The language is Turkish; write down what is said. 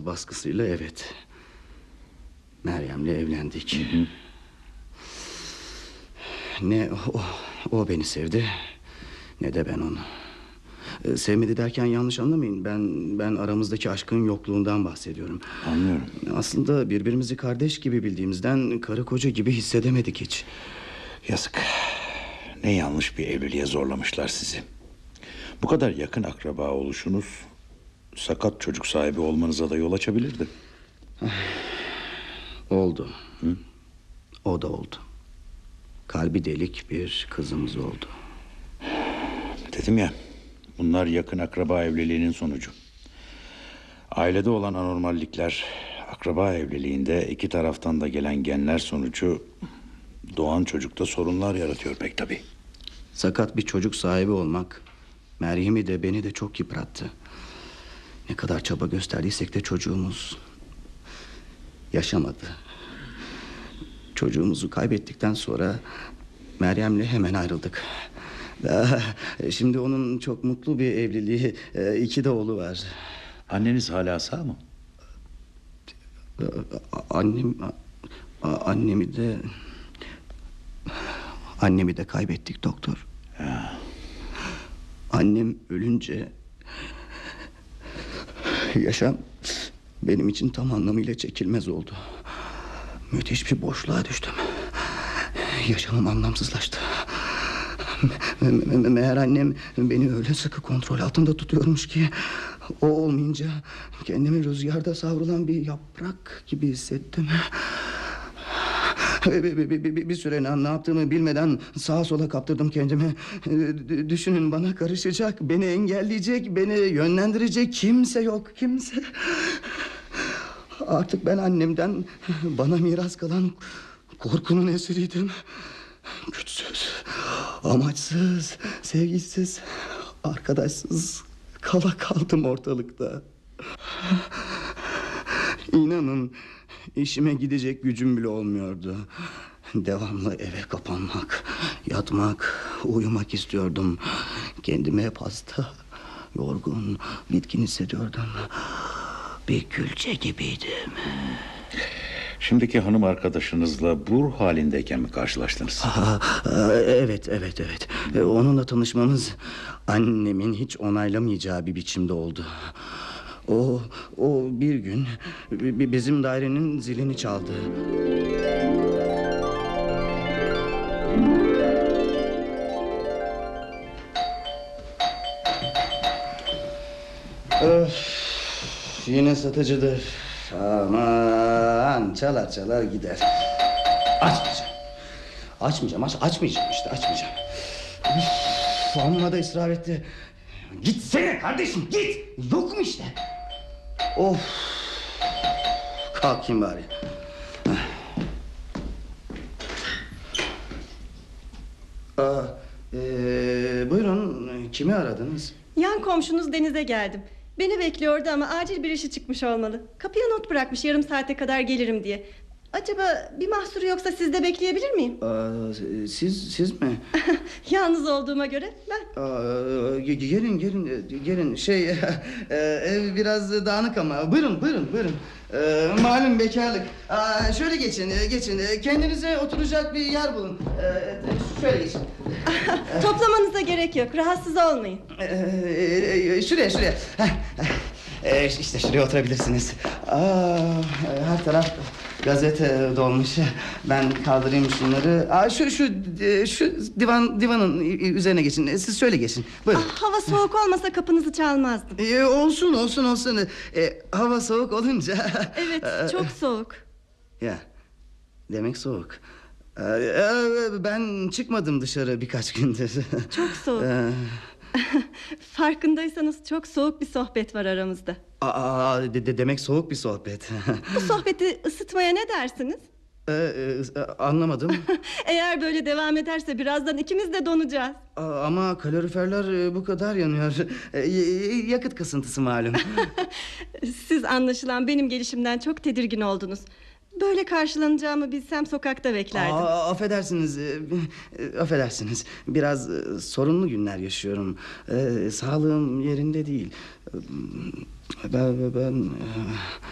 biraz baskısıyla evet. Meryem'le evlendik. Ne o beni sevdi, ne de ben onu. Sevmedi derken yanlış anlamayın. Ben aramızdaki aşkın yokluğundan bahsediyorum. Anlıyorum. Aslında birbirimizi kardeş gibi bildiğimizden karı koca gibi hissedemedik hiç. Yazık. Ne yanlış bir evliliğe zorlamışlar sizi. Bu kadar yakın akraba oluşunuz sakat çocuk sahibi olmanıza da yol açabilirdi. Oldu. O da oldu. Kalbi delik bir kızımız oldu. Dedim ya, bunlar yakın akraba evliliğinin sonucu. Ailede olan anormallikler akraba evliliğinde iki taraftan da gelen genler sonucu doğan çocukta sorunlar yaratıyor pek tabii. Sakat bir çocuk sahibi olmak Meryem'i de beni de çok yıprattı. Ne kadar çaba gösterdiysek de çocuğumuz yaşamadı. Çocuğumuzu kaybettikten sonra Meryem'le hemen ayrıldık. Şimdi onun çok mutlu bir evliliği, 2 de oğlu var. Anneniz hala sağ mı? Annemi de kaybettik doktor. Ya. Annem ölünce yaşam benim için tam anlamıyla çekilmez oldu. Müthiş bir boşluğa düştüm. Yaşamım anlamsızlaştı. Meğer annem beni öyle sıkı kontrol altında tutuyormuş ki o olmayınca kendimi rüzgarda savrulan bir yaprak gibi hissettim. Bir süre ne yaptığımı bilmeden sağa sola kaptırdım kendimi. Düşünün, bana karışacak, beni engelleyecek, beni yönlendirecek kimse yok, kimse. Artık ben annemden bana miras kalan korkunun esiriydim. Güçsüz, amaçsız, sevgisiz, arkadaşsız kala kaldım ortalıkta. İnanın işime gidecek gücüm bile olmuyordu. Devamlı eve kapanmak, yatmak, uyumak istiyordum. Kendimi hep hasta, yorgun, bitkin hissediyordum. Bir külçe gibiydim. Şimdiki hanım arkadaşınızla bu ruh halindeyken mi karşılaştınız? Evet. Onunla tanışmamız annemin hiç onaylamayacağı bir biçimde oldu. O bir gün bizim dairenin zilini çaldı. Yine satıcıdır. Aman, çalar gider. Açmayacağım. Açmayacağım. Amma da ısrar etti. Gitsene kardeşim, git. Yok mu işte? Of. Kalkayım bari. Buyurun, kimi aradınız? Yan komşunuz Deniz'e geldim. Beni bekliyordu ama acil bir işi çıkmış olmalı. Kapıya not bırakmış, yarım saate kadar gelirim diye. Acaba bir mahsuru yoksa sizde bekleyebilir miyim? Siz mi? Yalnız olduğuma göre ben. Gelin. Ev biraz dağınık ama buyurun. Malum bekarlık. Şöyle geçin. Kendinize oturacak bir yer bulun. Şöyle geçin. Toplamanıza gerek yok, rahatsız olmayın. Şuraya. İşte şuraya oturabilirsiniz. Her taraf gazete dolmuş. Ben kaldırayım şunları. Şu divanın üzerine geçin. Siz şöyle geçin. Buyurun. Hava soğuk olmasa kapınızı çalmazdım. Olsun. Hava soğuk olunca. Evet, çok soğuk. Ya, demek soğuk. Ben çıkmadım dışarı birkaç gündür. Çok soğuk. Farkındaysanız çok soğuk bir sohbet var aramızda. Demek soğuk bir sohbet. Bu sohbeti ısıtmaya ne dersiniz? Anlamadım. Eğer böyle devam ederse birazdan ikimiz de donacağız. Ama kaloriferler bu kadar yanıyor. Yakıt kasıntısı malum. Siz anlaşılan benim gelişimden çok tedirgin oldunuz. Böyle karşılanacağımı bilsem sokakta beklerdim. Affedersiniz. Biraz sorunlu günler yaşıyorum. Sağlığım yerinde değil. Ben